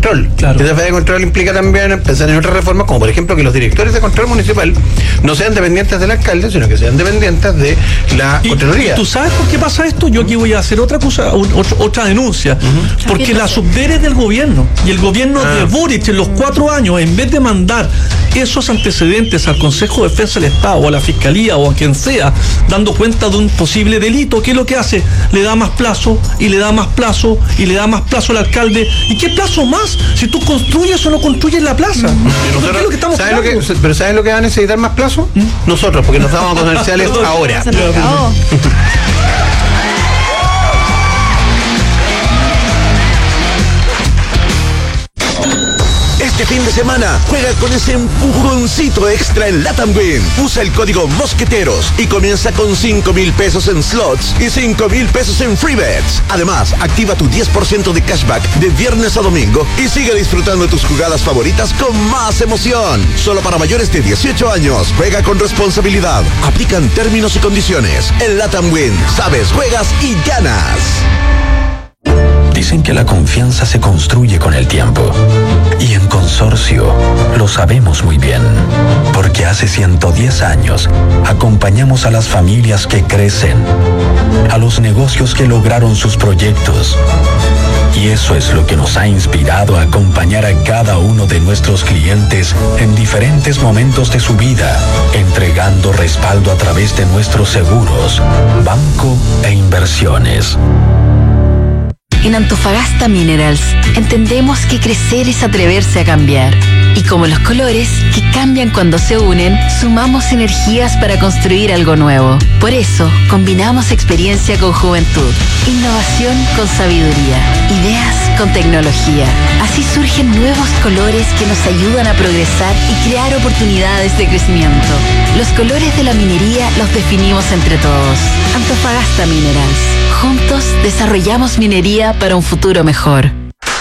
control. Claro. Esa falla de control implica también pensar en otras reformas, como por ejemplo que los directores de control municipal no sean dependientes del alcalde, sino que sean dependientes de la Contraloría. ¿Tú sabes por qué pasa esto? Yo aquí voy a hacer otra denuncia. Porque la subdere es del gobierno. Y el gobierno de Boric en los 4 años, en vez de mandar esos antecedentes al Consejo de Defensa del Estado o a la Fiscalía o a quien sea, dando cuenta de un posible delito, ¿qué es lo que hace? Le da más plazo y le da más plazo y le da más plazo al alcalde. ¿Y qué plazo más? Si tú construyes o no construyes la plaza. Nosotros, ¿Qué es lo que estamos pero ¿sabes lo que va a necesitar más plazo? Nosotros, porque nos damos comerciales ahora. Este fin de semana juega con ese empujoncito extra en LATAM Win. Usa el código Mosqueteros y comienza con 5,000 pesos en slots y 5,000 pesos en free bets. Además, activa tu 10% de cashback de viernes a domingo y sigue disfrutando tus jugadas favoritas con más emoción. Solo para mayores de 18 años. Juega con responsabilidad. Aplican términos y condiciones. En LATAM Win, sabes, juegas y ganas. Dicen que la confianza se construye con el tiempo. Y en Consorcio lo sabemos muy bien. Porque hace 110 años acompañamos a las familias que crecen, a los negocios que lograron sus proyectos. Y eso es lo que nos ha inspirado a acompañar a cada uno de nuestros clientes en diferentes momentos de su vida, entregando respaldo a través de nuestros seguros, banco e inversiones. En Antofagasta Minerals entendemos que crecer es atreverse a cambiar. Y como los colores, que cambian cuando se unen, sumamos energías para construir algo nuevo. Por eso, combinamos experiencia con juventud, innovación con sabiduría, ideas con tecnología. Así surgen nuevos colores que nos ayudan a progresar y crear oportunidades de crecimiento. Los colores de la minería los definimos entre todos. Antofagasta Minerals. Juntos desarrollamos minería para un futuro mejor.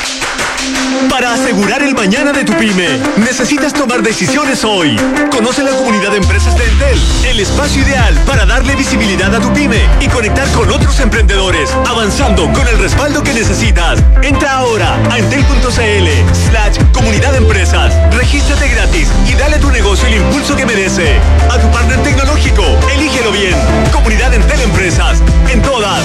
Para asegurar el mañana de tu pyme, necesitas tomar decisiones hoy. Conoce la comunidad de empresas de Entel, el espacio ideal para darle visibilidad a tu pyme y conectar con otros emprendedores, avanzando con el respaldo que necesitas. Entra ahora a entel.cl/comunidad de empresas, regístrate gratis y dale a tu negocio el impulso que merece. A tu partner tecnológico, elígelo bien. Comunidad Entel Empresas, en todas.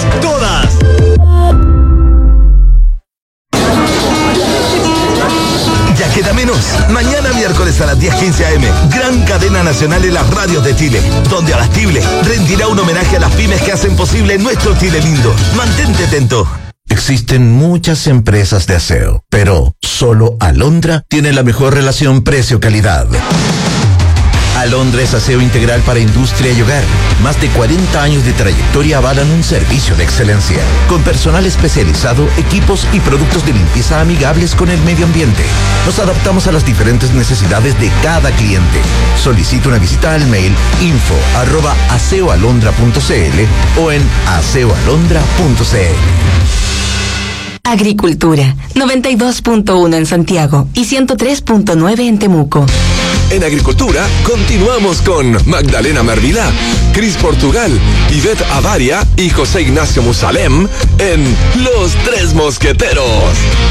Ya queda menos. Mañana miércoles a las 10:15 a.m. Gran cadena nacional en las radios de Chile, donde Abastible rendirá un homenaje a las pymes que hacen posible nuestro Chile lindo. Mantente atento. Existen muchas empresas de aseo, pero solo Alondra tiene la mejor relación precio-calidad. Alondra es aseo integral para industria y hogar. Más de 40 años de trayectoria avalan un servicio de excelencia, con personal especializado, equipos y productos de limpieza amigables con el medio ambiente. Nos adaptamos a las diferentes necesidades de cada cliente. Solicita una visita al mail info@aseoalondra.cl o en aseoalondra.cl. Agricultura, 92.1 en Santiago y 103.9 en Temuco. En Agricultura continuamos con Magdalena Mervilá, Cris Portugal, Ivette Avaria y José Ignacio Musalem en Los Tres Mosqueteros.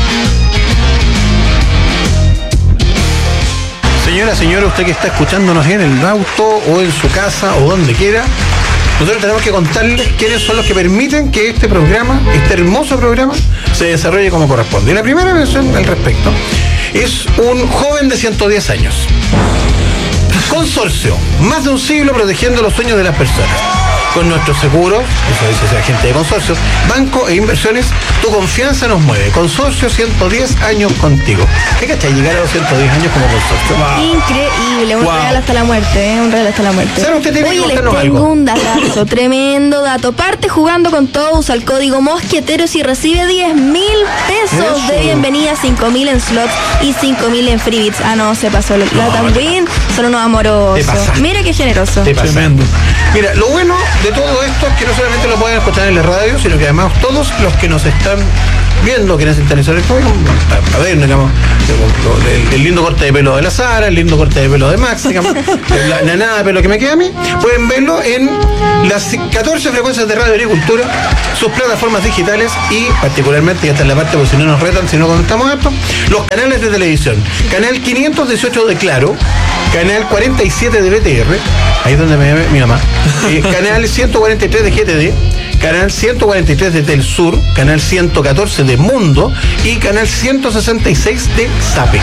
Señora, usted que está escuchándonos en el auto o en su casa o donde quiera, nosotros tenemos que contarles quiénes son los que permiten que este programa, este hermoso programa, se desarrolle como corresponde. Y la primera mención al respecto es un joven de 110 años. Consorcio, más de un siglo protegiendo los sueños de las personas. Con nuestros seguros, eso dice esa gente de Consorcio, banco e inversiones, tu confianza nos mueve. Consorcio, 110 años contigo. ¿Qué cachai llegar a los 110 años como Consorcio? Wow. Increíble, un regalo hasta la muerte, un regalo hasta la muerte. Usted tiene Oye, les tengo un datazo, tremendo dato. Parte jugando con todo, usa el código Mosqueteros y recibe 10,000 pesos de bienvenida, 5,000 en slots y 5,000 en free bits. Ah, no, se pasó. LATAM Win son unos amorosos. Mira qué generoso. Tremendo. Mira, lo bueno de todo esto es que no solamente lo pueden escuchar en la radio, sino que además todos los que nos están viendo quiénes se interesan en esto, a ver, digamos, el lindo corte de pelo de la Sara, el lindo corte de pelo de Max, digamos, la nada de pelo que me queda a mí, pueden verlo en las 14 frecuencias de Radio Agricultura, sus plataformas digitales y particularmente, ya está en la parte, porque si no nos retan, si no contamos esto, los canales de televisión. Canal 518 de Claro, canal 47 de BTR, ahí es donde me ve mi mamá, canal 143 de GTD, canal 143 de Telsur, canal 114 de Mundo y canal 166 de Zape.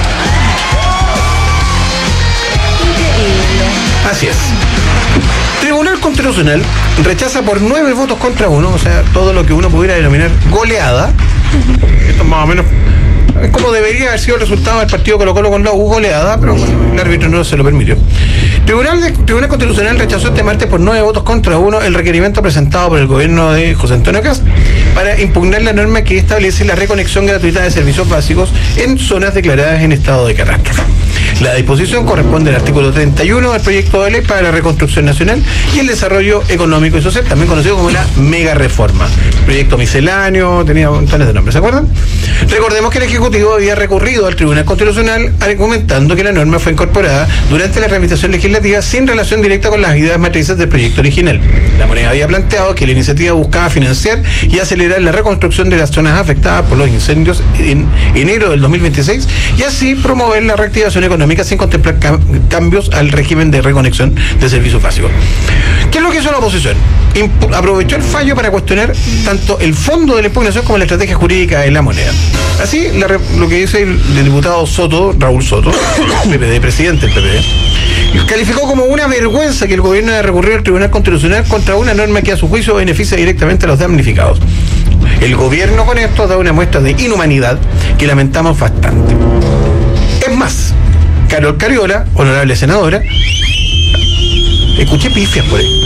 Así es. Tribunal Constitucional rechaza por 9 votos contra 1, o sea, todo lo que uno pudiera denominar goleada. Esto más o menos es como debería haber sido el resultado del partido Colo-Colo con la U, goleada, pero bueno, el árbitro no se lo permitió. Tribunal Constitucional rechazó este martes por 9 votos contra 1 el requerimiento presentado por el gobierno de José Antonio Kast para impugnar la norma que establece la reconexión gratuita de servicios básicos en zonas declaradas en estado de catástrofe. La disposición corresponde al artículo 31 del proyecto de ley para la reconstrucción nacional y el desarrollo económico y social, también conocido como la mega reforma. Proyecto misceláneo, tenía montones de nombres, ¿se acuerdan? Recordemos que el Ejecutivo había recurrido al Tribunal Constitucional argumentando que la norma fue incorporada durante la tramitación legislativa sin relación directa con las ideas matrices del proyecto original. La moneda había planteado que la iniciativa buscaba financiar y acelerar la reconstrucción de las zonas afectadas por los incendios en enero del 2026 y así promover la reactivación económica sin contemplar cambios al régimen de reconexión de servicios básicos. ¿Qué es lo que hizo la oposición? Aprovechó el fallo para cuestionar tanto el fondo de la impugnación como la estrategia jurídica de la moneda. Así, lo que dice el diputado Soto, Raúl Soto, PPD, presidente del PPD, calificó como una vergüenza que el gobierno haya recurrido al Tribunal Constitucional contra una norma que a su juicio beneficia directamente a los damnificados. El gobierno con esto da una muestra de inhumanidad que lamentamos bastante. Es más, Carol Cariola, honorable senadora, escuché pifias por ahí.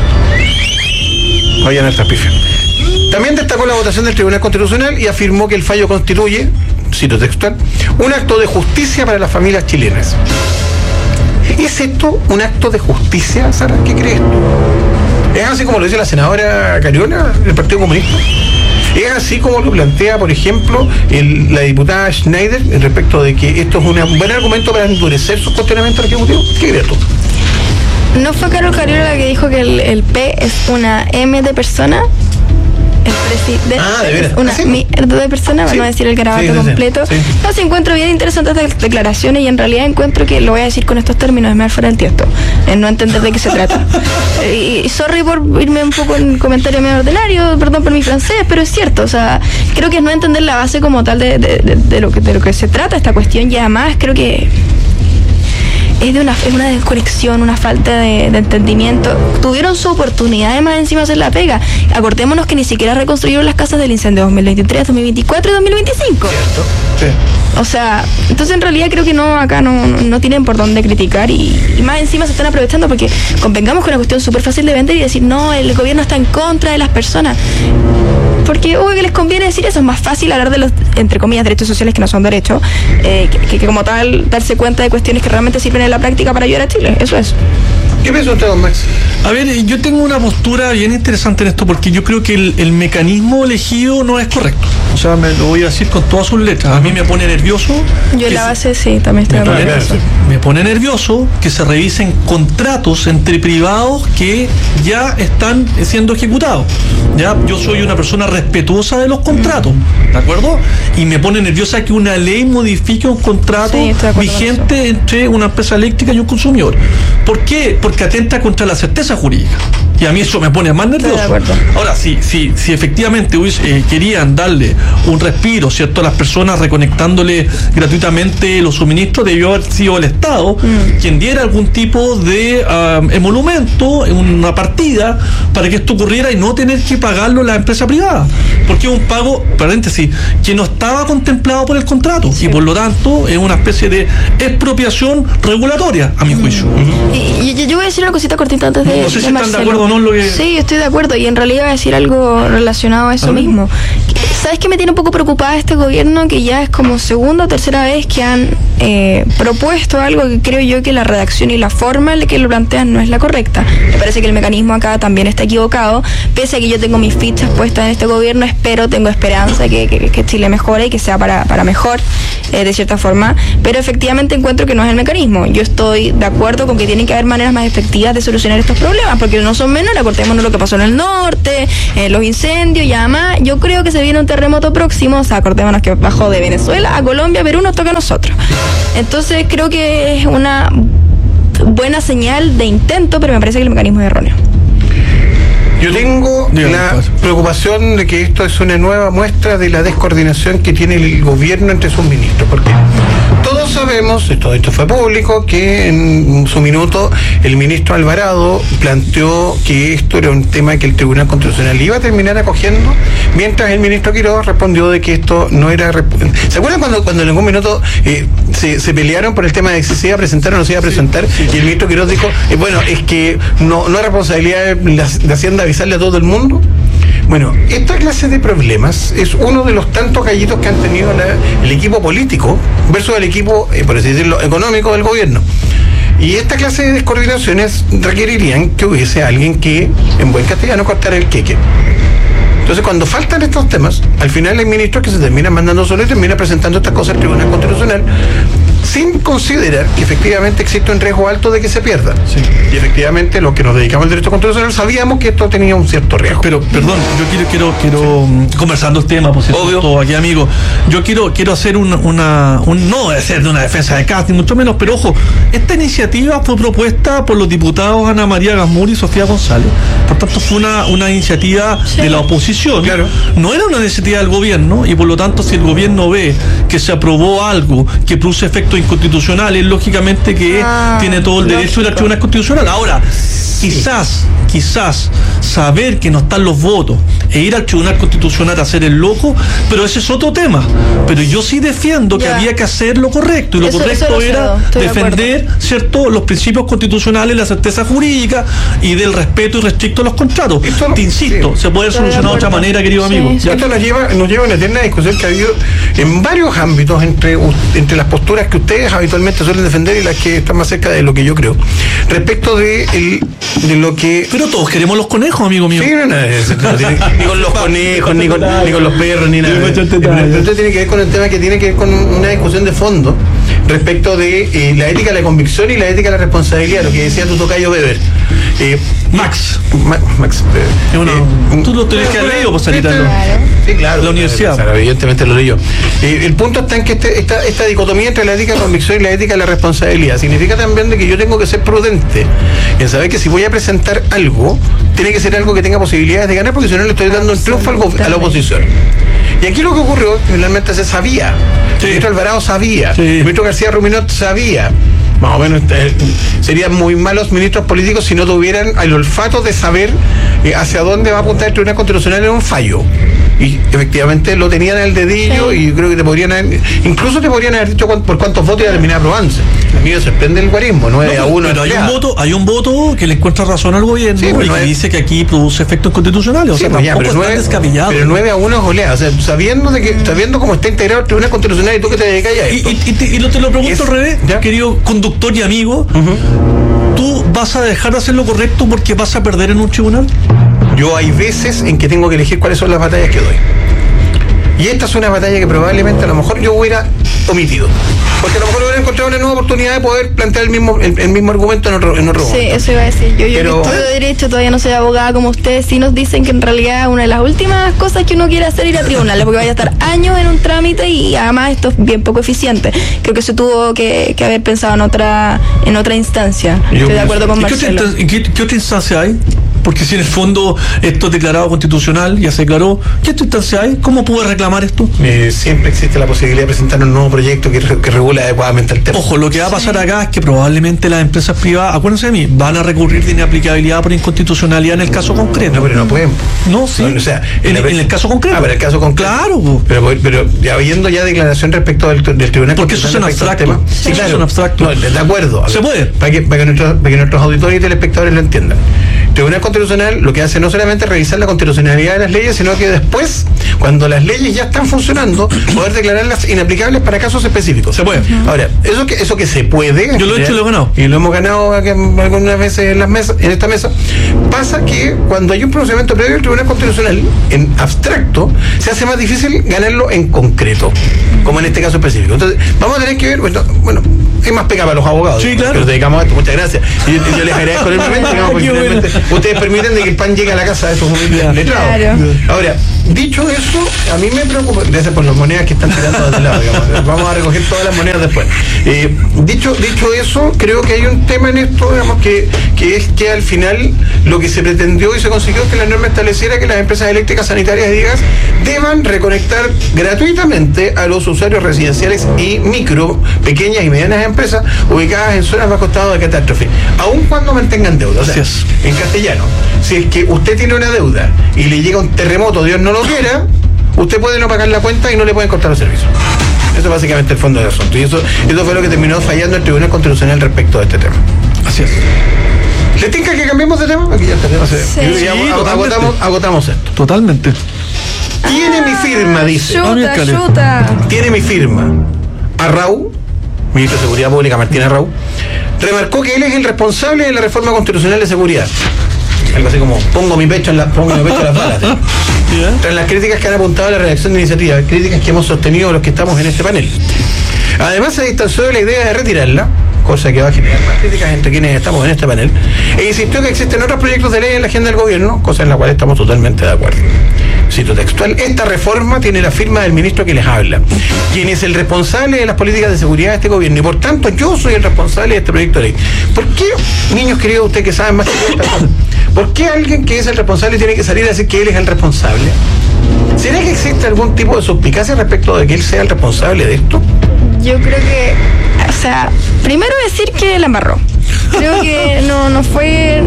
Oigan nuestras pifias. También destacó la votación del Tribunal Constitucional y afirmó que el fallo constituye, cito textual, un acto de justicia para las familias chilenas. ¿Es esto un acto de justicia, Sara? ¿Qué crees tú? ¿Es así como lo dice la senadora Cariola del Partido Comunista? ¿Es así como lo plantea, por ejemplo, la diputada Schneider respecto de que esto es un buen argumento para endurecer sus cuestionamientos al Ejecutivo? ¿Qué crees tú? ¿No fue Carol Cariola la que dijo que el P es una M de persona? El presidente de veras. es una mierda de persona, para no decir el garabato completo. Sí. No, sí, encuentro bien interesantes estas declaraciones y en realidad encuentro que lo voy a decir con estos términos, es más fuera del tiesto, en no entender de qué se trata. Y sorry por irme un poco en comentario medio ordinario, perdón por mi francés, pero es cierto, o sea, creo que es no entender la base como tal de lo que se trata esta cuestión y además creo que es una desconexión, una falta de entendimiento. Tuvieron su oportunidad de más encima hacer la pega. Acordémonos que ni siquiera reconstruyeron las casas del incendio 2023, 2024 y 2025. ¿Cierto? Sí. O sea, entonces en realidad creo que acá no tienen por dónde criticar y más encima se están aprovechando porque convengamos que es una cuestión súper fácil de vender y decir, no, el gobierno está en contra de las personas. Porque obvio que les conviene decir eso, es más fácil hablar de los, entre comillas, derechos sociales que no son derechos, que como tal darse cuenta de cuestiones que realmente sirven en la práctica para ayudar a Chile, eso es. ¿Qué piensa usted, don Max? A ver, yo tengo una postura bien interesante en esto porque yo creo que el mecanismo elegido no es correcto. O sea, me lo voy a decir con todas sus letras. A mí me pone nervioso. Yo en la base sí, también estoy de acuerdo. Me pone nervioso que se revisen contratos entre privados que ya están siendo ejecutados. Ya, yo soy una persona respetuosa de los contratos, ¿de acuerdo? Y me pone nerviosa que una ley modifique un contrato vigente entre una empresa eléctrica y un consumidor. ¿Por qué? Porque atenta contra la certeza jurídica. Y a mí eso me pone más nervioso. Ahora, si efectivamente querían darle un respiro, ¿cierto?, a las personas reconectándole gratuitamente los suministros, debió haber sido el Estado quien diera algún tipo de emolumento, una partida, para que esto ocurriera y no tener que pagarlo la empresa privada. Porque es un pago, paréntesis, que no estaba contemplado por el contrato. Sí. Y por lo tanto es una especie de expropiación regulatoria, a mi juicio. Y yo voy a decir una cosita cortita antes de... No sé si están de acuerdo o no en lo que... Sí, estoy de acuerdo y en realidad voy a decir algo relacionado a eso mismo. ¿Sabes qué me tiene un poco preocupada este gobierno? Que ya es como segunda o tercera vez que han propuesto algo que creo yo que la redacción y la forma en la que lo plantean no es la correcta. Me parece que el mecanismo acá también está equivocado. Pese a que yo tengo mis fichas puestas en este gobierno, tengo esperanza que Chile mejore y que sea para mejor, de cierta forma, pero efectivamente encuentro que no es el mecanismo. Yo estoy de acuerdo con que tiene que haber maneras más efectivas de solucionar estos problemas, porque no son menores. Acordémonos lo que pasó en el norte, los incendios y además yo creo que se viene un terremoto próximo. O sea, acordémonos que bajó de Venezuela a Colombia, Perú, nos toca a nosotros. Entonces creo que es una buena señal de intento, pero me parece que el mecanismo es erróneo. Yo tengo la preocupación de que esto es una nueva muestra de la descoordinación que tiene el gobierno entre sus ministros, porque todos sabemos, esto fue público, que en su minuto el ministro Alvarado planteó que esto era un tema que el Tribunal Constitucional iba a terminar acogiendo, mientras el ministro Quiroz respondió de que esto no era... ¿Se acuerdan cuando en algún minuto se pelearon por el tema de si se iba a presentar o no se iba a presentar? Y el ministro Quiroz dijo, bueno, es que no es responsabilidad de Hacienda avisarle a todo el mundo. Bueno, esta clase de problemas es uno de los tantos gallitos que han tenido el equipo político versus el equipo, por así decirlo, económico del gobierno. Y esta clase de descoordinaciones requerirían que hubiese alguien que, en buen castellano, cortara el queque. Entonces, cuando faltan estos temas, al final hay ministros que se terminan mandando solo y terminan presentando estas cosas al Tribunal Constitucional sin considerar que efectivamente existe un riesgo alto de que se pierda. Sí. Y efectivamente, los que nos dedicamos al derecho constitucional sabíamos que esto tenía un cierto riesgo. Pero, perdón, yo quiero conversando el tema, por cierto, aquí, amigo. Yo quiero hacer no hacer de una defensa de casting, mucho menos, pero ojo, esta iniciativa fue propuesta por los diputados Ana María Gasmuri y Sofía González. Por tanto, fue una iniciativa de la oposición. Claro. No era una iniciativa del gobierno, y por lo tanto, si el gobierno ve que se aprobó algo que produce efectos inconstitucionales, lógicamente que tiene todo el derecho de ir al Tribunal Constitucional. Ahora, quizás saber que no están los votos e ir al Tribunal Constitucional a hacer el loco, pero ese es otro tema. Pero yo sí defiendo que había que hacer lo correcto, y lo correcto era defender, ¿cierto?, los principios constitucionales, la certeza jurídica y del respeto irrestricto a los contratos. Te insisto, se puede solucionar de otra manera, querido amigo. Esto nos lleva a una eterna discusión que ha habido en varios ámbitos entre las posturas que ustedes habitualmente suelen defender y las que están más cerca de lo que yo creo. Respecto de lo que... Pero todos queremos los conejos, amigo mío. Sí, ni con los conejos, ni con los perros, ni nada. Pero esto tiene que ver con el tema que tiene que ver con una discusión de fondo respecto de la ética de la convicción y la ética de la responsabilidad, lo que decía tu tocayo Weber. Max. Tú lo tenés que haber leído, pues sanitarlo. Sí, claro. La universidad. Claro, evidentemente lo leí yo. El punto está en que esta dicotomía entre la ética de la convicción y la ética de la responsabilidad significa también de que yo tengo que ser prudente en saber que si voy a presentar algo, tiene que ser algo que tenga posibilidades de ganar, porque si no le estoy dando un triunfo a la oposición. Y aquí lo que ocurrió, finalmente se sabía. El ministro Alvarado sabía. El ministro García Ruminot sabía. Más o menos serían muy malos ministros políticos si no tuvieran el olfato de saber hacia dónde va a apuntar el Tribunal Constitucional en un fallo. Y efectivamente lo tenían al dedillo, y creo que te podrían haber dicho por cuántos votos iba a terminar aprobándose. A mí me sorprende el guarismo, 9-1. Pero hay un voto que le encuentra razón al gobierno, y que dice que aquí produce efectos constitucionales. O sea, tampoco es tan descabellado. Pero 9-1 es goleada. O sea, sabiendo cómo está integrado el Tribunal Constitucional y tú que te dedicas a esto. Y te lo pregunto al revés, querido conductor y amigo. ¿Tú vas a dejar de hacer lo correcto porque vas a perder en un tribunal? Yo hay veces en que tengo que elegir cuáles son las batallas que doy. Y esta es una batalla que probablemente a lo mejor yo hubiera omitido. Porque a lo mejor hubiera encontrado una nueva oportunidad de poder plantear el mismo argumento en otro momento. Sí, eso iba a decir. Yo estudio Derecho, todavía no soy abogada como ustedes. Sí nos dicen que en realidad una de las últimas cosas que uno quiere hacer es ir a tribunales, porque vaya a estar años en un trámite y además esto es bien poco eficiente. Creo que se tuvo que haber pensado en otra instancia. Estoy de acuerdo con Marcelo. ¿Qué otra instancia hay? Porque si en el fondo esto es declarado constitucional, ya se declaró, ¿qué otra instancia hay? ¿Cómo puede reclamar esto? Siempre existe la posibilidad de presentar un nuevo proyecto que regule adecuadamente el tema. Ojo, lo que va a pasar acá es que probablemente las empresas privadas, acuérdense de mí, van a recurrir de inaplicabilidad por inconstitucionalidad en el caso concreto. No, pero no pueden. No, sí. No, o sea, en el caso concreto. Pero el caso concreto. Claro. Pero ya habiendo ya declaración respecto del Tribunal Constitucional. Porque eso es en abstracto. Sí, claro. Eso es en abstracto. No, de acuerdo. Se puede. Para que nuestros auditores y telespectadores lo entiendan. Tribunal Constitucional lo que hace no solamente es revisar la constitucionalidad de las leyes, sino que después, cuando las leyes ya están funcionando, poder declararlas inaplicables para casos específicos. Se puede. Ahora, eso que se puede. Yo lo he hecho y lo he ganado. Y lo hemos ganado algunas veces en esta mesa. Pasa que cuando hay un procedimiento previo del Tribunal Constitucional, en abstracto, se hace más difícil ganarlo en concreto, como en este caso específico. Entonces, vamos a tener que ver, bueno, hay más pega para los abogados. Sí, claro. Que nos dedicamos a esto. Muchas gracias. Y yo les agradezco enormemente, digamos, porque finalmente ustedes permiten de que el pan llegue a la casa de estos humildes letrados. Claro. Ahora, dicho eso, a mí me preocupa, gracias por las monedas que están tirando de este lado, digamos. Vamos a recoger todas las monedas después. Dicho eso, creo que hay un tema en esto, digamos, que es que al final lo que se pretendió y se consiguió es que la norma estableciera que las empresas eléctricas, sanitarias y gas deban reconectar gratuitamente a los usuarios residenciales y micro, pequeñas y medianas empresas ubicadas en zonas bajo estado de catástrofe, aun cuando mantengan deuda. O sea, en castellano, si es que usted tiene una deuda y le llega un terremoto, Dios no lo quiera, usted puede no pagar la cuenta y no le pueden cortar los servicios. Eso es básicamente el fondo del asunto. Y eso fue lo que terminó fallando el Tribunal Constitucional respecto a este tema. Así es. ¿Le tinca que cambiemos de tema? Aquí ya tenemos. Sí. Agotamos esto. Totalmente. Tiene mi firma, dice. Chuta. Tiene mi firma. Arrau, ministro de Seguridad Pública Martín Arrau, remarcó que él es el responsable de la reforma constitucional de seguridad. Algo así como, pongo mi pecho en las balas. Tras las críticas que han apuntado a la redacción de iniciativa, críticas que hemos sostenido los que estamos en este panel. Además, se distanció de la idea de retirarla, cosa que va a generar más críticas entre quienes estamos en este panel, e insistió que existen otros proyectos de ley en la agenda del gobierno, cosa en la cual estamos totalmente de acuerdo. Cito textual: esta reforma tiene la firma del ministro que les habla, quien es el responsable de las políticas de seguridad de este gobierno, y por tanto yo soy el responsable de este proyecto de ley. ¿Por qué, niños queridos, ustedes que saben más que yo estas cosas, por qué alguien que es el responsable tiene que salir a decir que él es el responsable? ¿Será que existe algún tipo de suspicacia respecto de que él sea el responsable de esto? Yo creo que, o sea, primero decir que la embarró. Creo que no fue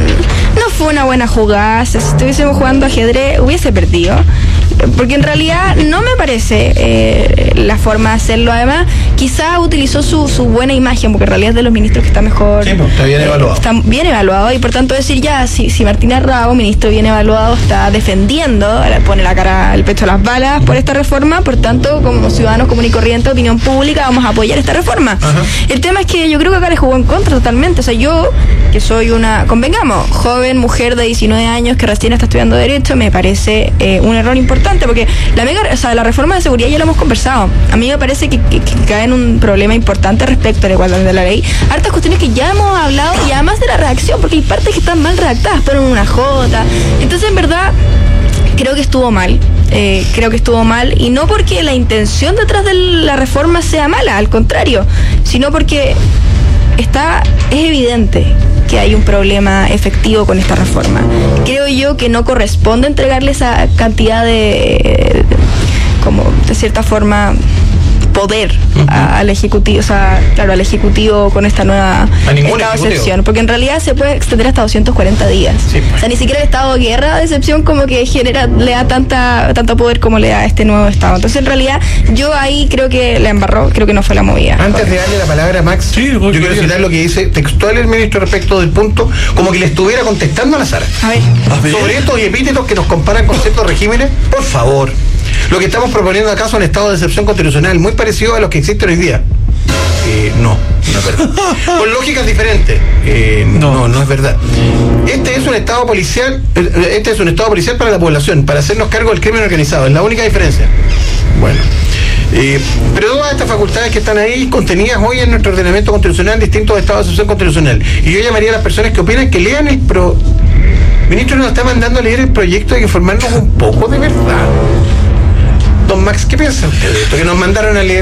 una buena jugada. Si estuviésemos jugando ajedrez, hubiese perdido. Porque en realidad no me parece la forma de hacerlo. Además, quizá utilizó su buena imagen, porque en realidad es de los ministros que está mejor. Sí, pues, está bien evaluado. Está bien evaluado, y por tanto decir ya, si Martín Arrau, ministro bien evaluado, está defendiendo, pone la cara, el pecho a las balas por esta reforma, por tanto, como ciudadanos común y corriente, opinión pública, vamos a apoyar esta reforma. Ajá. El tema es que yo creo que acá le jugó en contra totalmente. O sea, yo, que soy convengamos, joven, mujer de 19 años que recién está estudiando Derecho, me parece un error importante, porque la reforma de seguridad ya lo hemos conversado. A mí me parece que cae en un problema importante respecto a la igualdad de la ley. Hartas cuestiones que ya hemos hablado, y además de la redacción, porque hay partes que están mal redactadas, pero en una jota. Entonces, en verdad, creo que estuvo mal. Y no porque la intención detrás de la reforma sea mala, al contrario, sino porque es evidente que hay un problema efectivo con esta reforma. Creo yo que no corresponde entregarle esa cantidad de cierta forma, poder al Ejecutivo, o sea, claro, al Ejecutivo con esta nueva estado de excepción, porque en realidad se puede extender hasta 240 días. Sí, pues. O sea, ni siquiera el estado de guerra de excepción como que le da tanto poder como le da este nuevo estado. Entonces, en realidad, yo ahí creo que la embarró, creo que no fue la movida. Antes de darle la palabra a Max, yo quiero citar lo que dice textual el ministro respecto del punto, como que le estuviera contestando a la Sara. A ver. Sobre estos epítetos que nos comparan con ciertos regímenes, por favor. Lo que estamos proponiendo acá son estados de excepción constitucional muy parecidos a los que existen hoy día. No es verdad. Con lógicas diferentes. No es verdad. Este es un estado policial para la población, para hacernos cargo del crimen organizado. Es la única diferencia. Bueno. Pero todas estas facultades que están ahí contenidas hoy en nuestro ordenamiento constitucional, distintos estados de excepción constitucional. Y yo llamaría a las personas que opinan que lean Ministro, nos está mandando a leer el proyecto, hay que informarnos un poco de verdad. Don Max, ¿qué piensa usted de esto que nos mandaron a leer?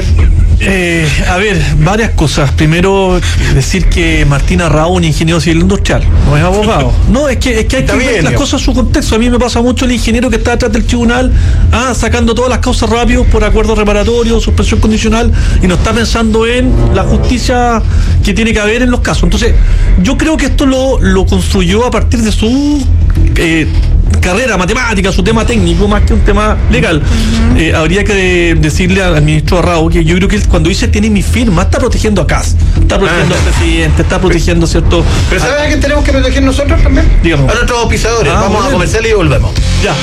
A ver, varias cosas. Primero, decir que Martín Arrau, un ingeniero civil industrial, no es abogado. No, es que hay que ver las cosas en su contexto. A mí me pasa mucho el ingeniero que está detrás del tribunal, sacando todas las causas rápido por acuerdo reparatorio, suspensión condicional, y no está pensando en la justicia que tiene que haber en los casos. Entonces, yo creo que esto lo construyó a partir de su carrera, matemática, su tema técnico, más que un tema legal. Habría que decirle al ministro Arrau que yo creo que él, cuando dice tiene mi firma, está protegiendo a Kast, está protegiendo al presidente, está protegiendo, ¿cierto? Pero ¿sabes a quién tenemos que proteger nosotros también? Digamos. A nuestros pisadores. Vamos a comercial y volvemos. Ya.